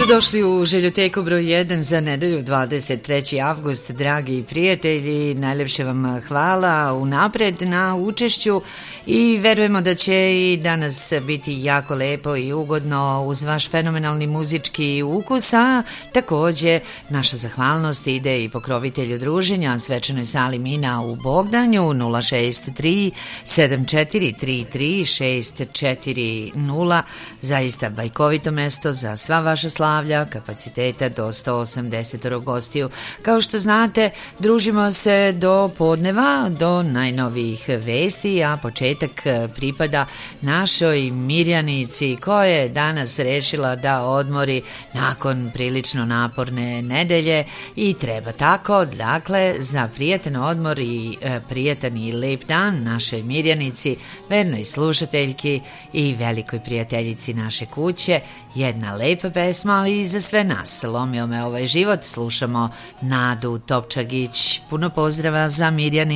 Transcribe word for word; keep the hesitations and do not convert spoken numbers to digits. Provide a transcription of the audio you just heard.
Dobrodošli u Željoteku broj jedan za nedelju dvadeset treći avgust, dragi prijatelji, najlepše vam hvala unapred na učešću i verujemo da će i danas biti jako lepo i ugodno uz vaš fenomenalni muzički ukus, a takođe naša zahvalnost ide i pokrovitelju druženja, svečanoj sali Mina u Bogdanju, nula šest tri sedam četiri tri tri šest četiri nula, zaista bajkovito mesto za sva vaša slavlja, kapaciteta do sto osamdeset gostiju. Kao što znate, družimo se do podneva, do najnovijih vesti, a početak pripada našoj Mirjanici koja je danas rešila da odmori nakon prilično naporne nedelje i treba tako, dakle, za prijatan odmor i e, prijatan i lep dan našoj Mirjanici, vernoj slušateljki i velikoj prijateljici naše kuće, jedna lepa pesma, ali i za sve nas. Lomio me ovaj život, slušamo Nadu Topčagić. Puno pozdrava za Mirjani.